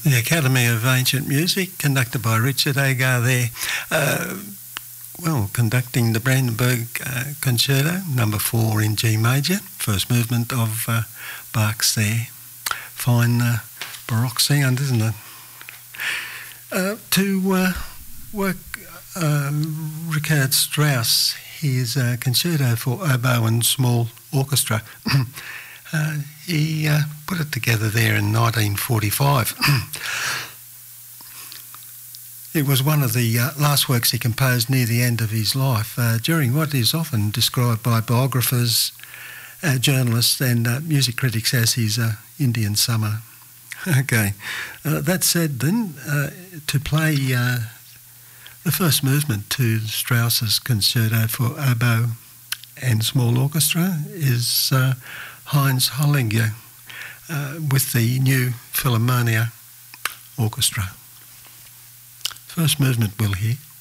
The Academy of Ancient Music, conducted by Richard Agar there. Conducting the Brandenburg Concerto, number 4 in G major, first movement of Bach's there. Fine Baroque sound, isn't it? Richard Strauss, his concerto for oboe and small orchestra. He put it together there in 1945. It was one of the last works he composed near the end of his life, during what is often described by biographers, journalists and music critics as his Indian summer. Okay, that said then, to play the first movement to Strauss's concerto for oboe and small orchestra is Heinz Hollinger with the New Philharmonia Orchestra. First movement we'll hear.